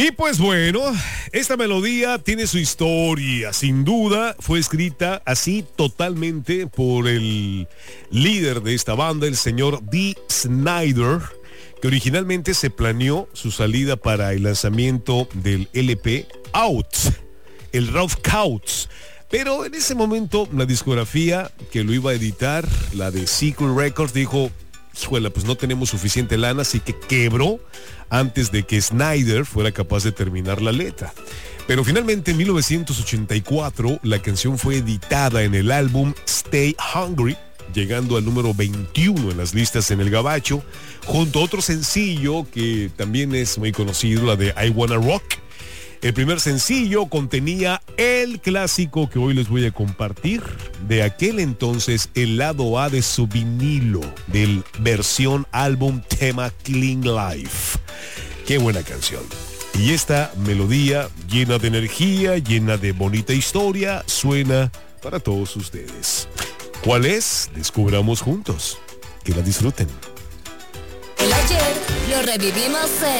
Y pues bueno, esta melodía tiene su historia, sin duda fue escrita así totalmente por el líder de esta banda, el señor Dee Snider, que originalmente se planeó su salida para el lanzamiento del LP Out, el Rough Couts. Pero en ese momento la discografía que lo iba a editar, la de Secret Records, dijo, híjole, pues no tenemos suficiente lana, así que quebró antes de que Snider fuera capaz de terminar la letra. Pero finalmente en 1984 la canción fue editada en el álbum Stay Hungry, llegando al número 21 en las listas en el Gabacho, junto a otro sencillo que también es muy conocido, la de I Wanna Rock. El primer sencillo contenía el clásico que hoy les voy a compartir, de aquel entonces el lado A de su vinilo, del versión álbum tema Clean Life. Qué buena canción. Y esta melodía llena de energía, llena de bonita historia, suena para todos ustedes. ¿Cuál es? Descubramos juntos. Que la disfruten. El ayer lo revivimos en